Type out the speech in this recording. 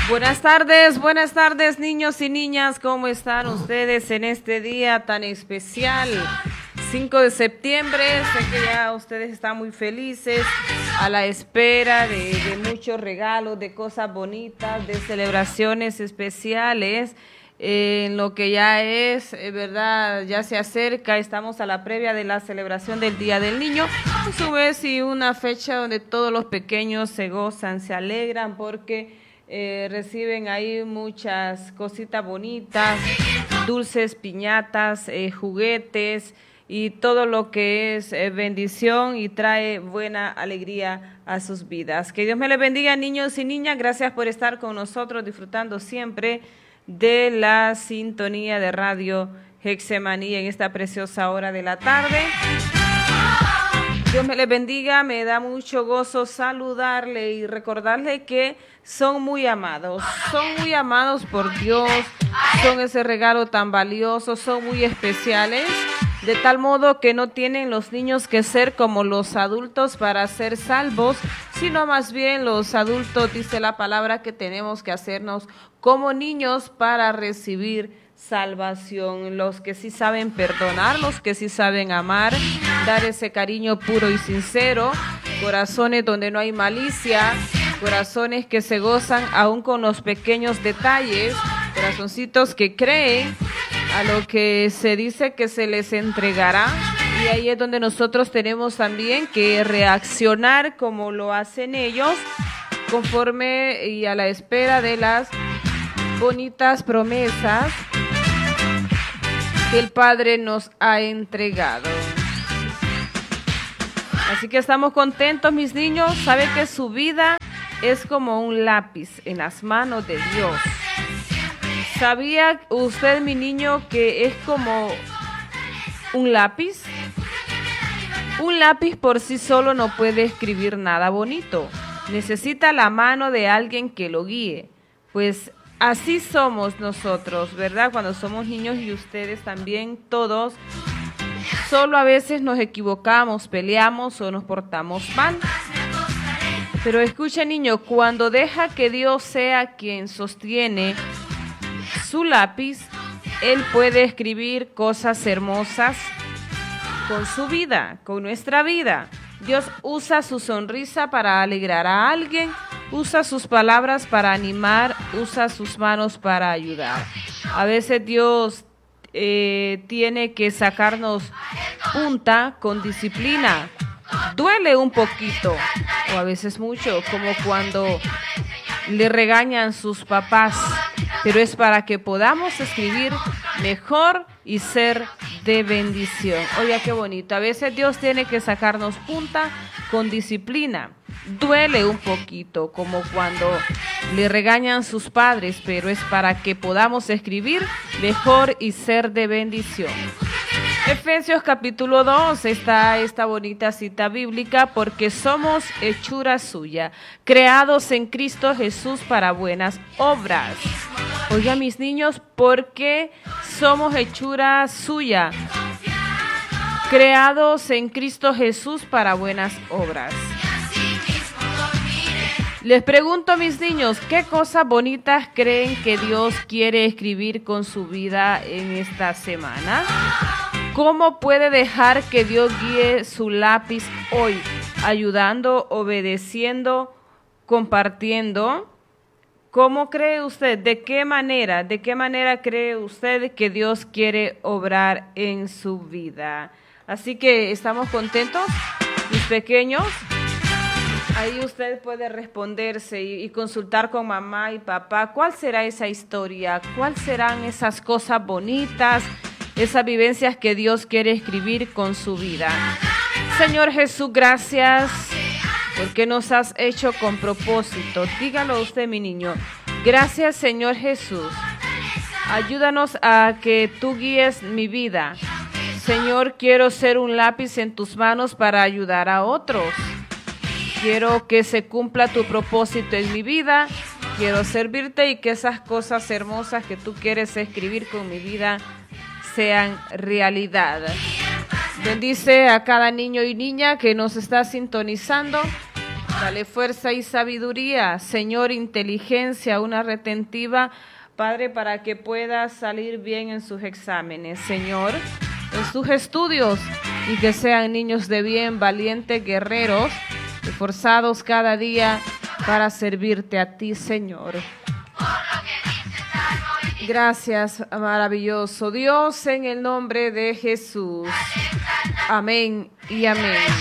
Buenas tardes niños y niñas, ¿cómo están ustedes en este día tan especial? 5 de septiembre, sé que ya ustedes están muy felices a la espera de muchos regalos, de cosas bonitas, de celebraciones especiales. En lo que ya es, ¿verdad? Ya se acerca, estamos a la previa de la celebración del Día del Niño, a su vez y una fecha donde todos los pequeños se gozan, se alegran porque reciben ahí muchas cositas bonitas, dulces, piñatas, juguetes y todo lo que es bendición y trae buena alegría a sus vidas. Que Dios me les bendiga, niños y niñas. Gracias por estar con nosotros, disfrutando siempre de la sintonía de Radio Getsemaní en esta preciosa hora de la tarde. Dios me les bendiga, me da mucho gozo saludarle y recordarle que son muy amados por Dios, son ese regalo tan valioso, son muy especiales, de tal modo que no tienen los niños que ser como los adultos para ser salvos, sino más bien los adultos, dice la palabra, que tenemos que hacernos como niños para recibir salvación, los que sí saben perdonar, los que sí saben amar, dar ese cariño puro y sincero, corazones donde no hay malicia, corazones que se gozan aún con los pequeños detalles, corazoncitos que creen a lo que se dice que se les entregará, y ahí es donde nosotros tenemos también que reaccionar como lo hacen ellos, conforme y a la espera de las bonitas promesas que el Padre nos ha entregado. Así que estamos contentos, mis niños. Sabe que su vida es como un lápiz en las manos de Dios. ¿Sabía usted, mi niño, que es como un lápiz? Un lápiz por sí solo no puede escribir nada bonito. Necesita la mano de alguien que lo guíe. Pues así somos nosotros, ¿verdad? Cuando somos niños, y ustedes también, todos, solo a veces nos equivocamos, peleamos o nos portamos mal. Pero escucha, niño, cuando deja que Dios sea quien sostiene su lápiz, Él puede escribir cosas hermosas con su vida, con nuestra vida. Dios usa su sonrisa para alegrar a alguien, usa sus palabras para animar, usa sus manos para ayudar. A veces Dios tiene que sacarnos punta con disciplina. Duele un poquito, o a veces mucho, como cuando le regañan sus papás, pero es para que podamos escribir mejor y ser de bendición. Oiga, qué bonito. A veces Dios tiene que sacarnos punta con disciplina. Duele un poquito, como cuando le regañan sus padres, pero es para que podamos escribir mejor y ser de bendición. Efesios capítulo 2 está esta bonita cita bíblica: porque somos hechura suya, creados en Cristo Jesús para buenas obras. Oiga, mis niños, porque somos hechura suya, creados en Cristo Jesús para buenas obras. Les pregunto, mis niños, ¿qué cosas bonitas creen que Dios quiere escribir con su vida en esta semana? ¿Cómo puede dejar que Dios guíe su lápiz hoy? Ayudando, obedeciendo, compartiendo. ¿Cómo cree usted? ¿De qué manera cree usted que Dios quiere obrar en su vida? Así que estamos contentos, mis pequeños. Ahí usted puede responderse y consultar con mamá y papá cuál será esa historia, cuáles serán esas cosas bonitas, esas vivencias que Dios quiere escribir con su vida. Señor Jesús, gracias porque nos has hecho con propósito. Dígalo usted, mi niño. Gracias, Señor Jesús. Ayúdanos a que tú guíes mi vida. Señor, quiero ser un lápiz en tus manos para ayudar a otros. Quiero que se cumpla tu propósito en mi vida. Quiero servirte y que esas cosas hermosas que tú quieres escribir con mi vida sean realidad. Bendice a cada niño y niña que nos está sintonizando Dale fuerza y sabiduría, Señor, inteligencia, una retentiva, Padre, para que pueda salir bien en sus exámenes, Señor, en sus estudios, y que sean niños de bien, valientes, guerreros, esforzados cada día para servirte a ti, Señor. Gracias, maravilloso Dios, en el nombre de Jesús. Amén y amén.